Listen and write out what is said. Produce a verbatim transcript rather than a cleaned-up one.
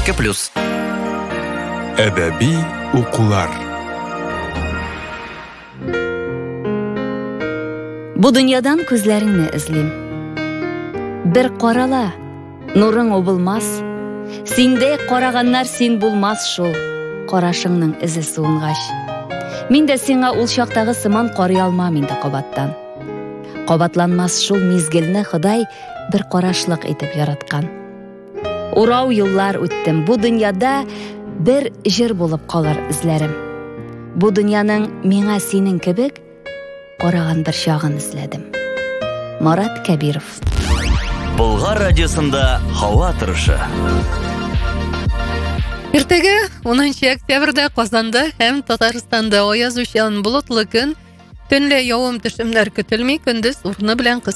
ике плюс. Әдәби укулар. Бу дөньядан күзләреңне эзлим. Бер карала, нурың убылмас. Синдәй караганнар син булмас шул. Карашыңның изе суынгач. Мин дә сиңа ул чактагы сыман карый алмам инде кабаттан. Кабатланмас шул мизгелне Ходай бер карашлык итеп яраткан. Урау юллар үттем. Бу дөньяда бер җыр булып калыр изләрем. Бу дөньяның миңа синең кебек караган бер чагын изләдем. Марат Кәбиров. Болгар радиосында һава торышы. Иртәгә унынчы октябрьдә Казанда һәм Татарстанда аяз учан болытлы көн, төнлә явым-төшемнәр көтелми, көндез урыны белән кыска